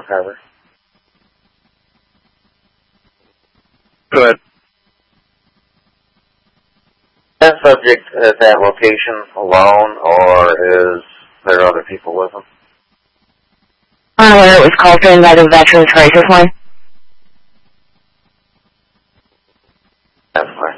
recover. Good. That subject at that location alone, or is there other people with him? Whether it was called in by the Veterans Crisis Line? That's fine.